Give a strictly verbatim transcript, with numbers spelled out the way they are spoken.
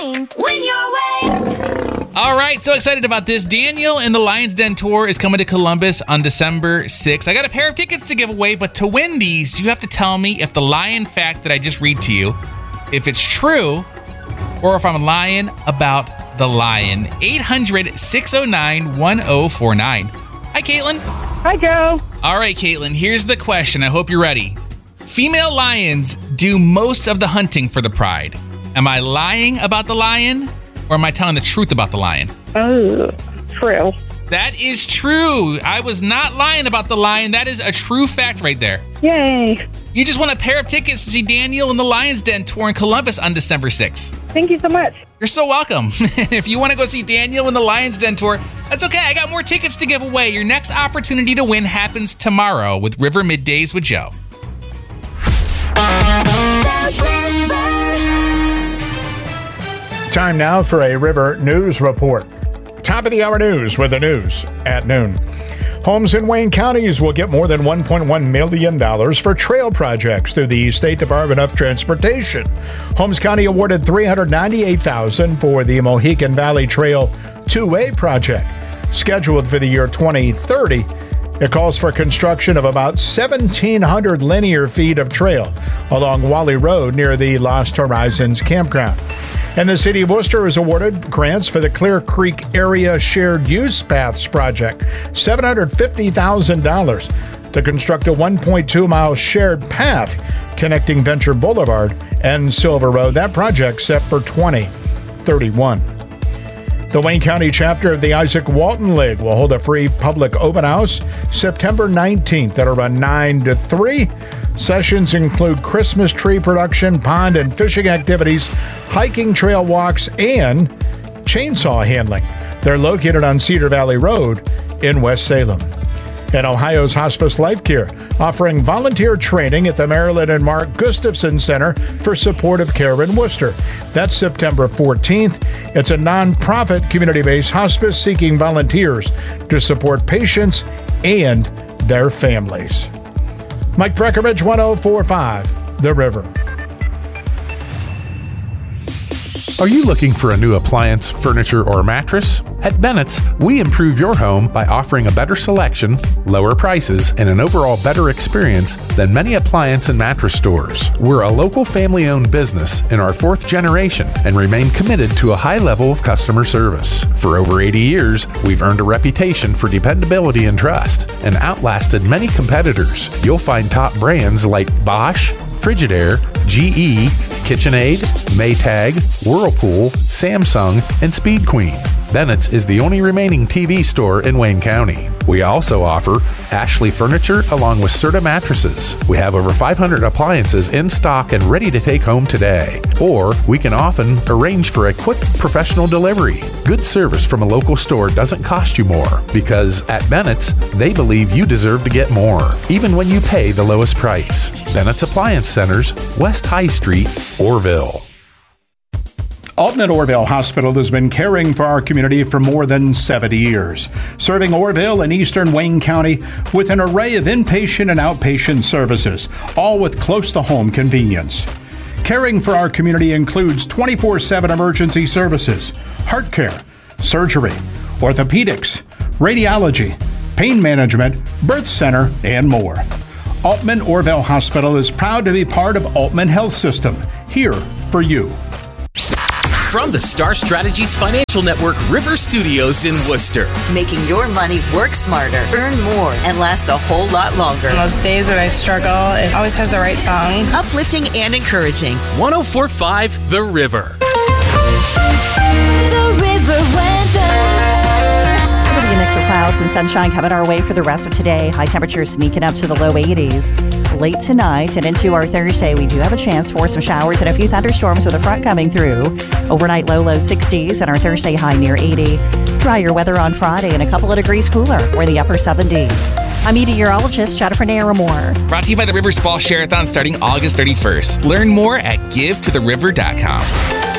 Win your way. All right, so excited about this. Daniel and the Lions Den Tour is coming to Columbus on December sixth. I got a pair of tickets to give away, but to win these, you have to tell me if the lion fact that I just read to you, if it's true, or if I'm lying about the lion. eight hundred, six oh nine, one oh four nine. Hi, Caitlin. Hi, Joe. All right, Caitlin, here's the question. I hope you're ready. Female lions do most of the hunting for the pride. Am I lying about the lion, or am I telling the truth about the lion? Oh, true. That is true. I was not lying about the lion. That is a true fact right there. Yay. You just won a pair of tickets to see Daniel and the Lions Den Tour in Columbus on December sixth. Thank you so much. You're so welcome. If you want to go see Daniel and the Lions Den Tour, that's okay. I got more tickets to give away. Your next opportunity to win happens tomorrow with River Middays with Joe. Time now for a River News Report. Top of the hour news with the news at noon. Homes in Wayne counties will get more than one point one million dollars for trail projects through the State Department of Transportation. Holmes County awarded three hundred ninety-eight thousand dollars for the Mohican Valley Trail two-way project. Scheduled for the year twenty thirty, it calls for construction of about seventeen hundred linear feet of trail along Wally Road near the Lost Horizons campground. And the City of Worcester is awarded grants for the Clear Creek Area Shared Use Paths project, seven hundred fifty thousand dollars, to construct a one point two mile shared path connecting Venture Boulevard and Silver Road. That project's set for twenty thirty-one. The Wayne County chapter of the Isaac Walton League will hold a free public open house September nineteenth. That'll run nine to three. Sessions include Christmas tree production, pond and fishing activities, hiking trail walks, and chainsaw handling. They're located on Cedar Valley Road in West Salem. And Ohio's Hospice Life Care, offering volunteer training at the Marilyn and Mark Gustafson Center for Supportive Care in Worcester. That's September fourteenth. It's a nonprofit community-based hospice seeking volunteers to support patients and their families. Mike Breckenridge, one oh four point five, The River. Are you looking for a new appliance, furniture, or mattress? At Bennett's, we improve your home by offering a better selection, lower prices, and an overall better experience than many appliance and mattress stores. We're a local family-owned business in our fourth generation and remain committed to a high level of customer service. For over eighty years, we've earned a reputation for dependability and trust and outlasted many competitors. You'll find top brands like Bosch, Frigidaire, G E, KitchenAid, Maytag, Whirlpool, Samsung, and Speed Queen. Bennett's is the only remaining T V store in Wayne County. We also offer Ashley Furniture along with Serta Mattresses. We have over five hundred appliances in stock and ready to take home today. Or we can often arrange for a quick professional delivery. Good service from a local store doesn't cost you more because at Bennett's, they believe you deserve to get more, even when you pay the lowest price. Bennett's Appliance Centers, West High Street, Orville. Alton and Orville Hospital has been caring for our community for more than seventy years, serving Orville and eastern Wayne County with an array of inpatient and outpatient services, all with close-to-home convenience. Caring for our community includes twenty-four seven emergency services, heart care, surgery, orthopedics, radiology, pain management, birth center, and more. Altman Orville Hospital is proud to be part of Altman Health System, here for you. From the Star Strategies Financial Network River Studios in Worcester. Making your money work smarter, earn more, and last a whole lot longer. On those days when I struggle, it always has the right song. Uplifting and encouraging. one oh four point five The River. The River Weather. A mix of clouds and sunshine coming our way for the rest of today. High temperatures sneaking up to the low eighties. Late tonight and into our Thursday, we do have a chance for some showers and a few thunderstorms with a front coming through. Overnight low, low sixties and our Thursday high near eighty. Drier weather on Friday and a couple of degrees cooler. We're in the upper seventies. I'm meteorologist Jennifer Naramore. Brought to you by the Rivers Fall Share-a-thon starting August thirty-first. Learn more at give to the river dot com.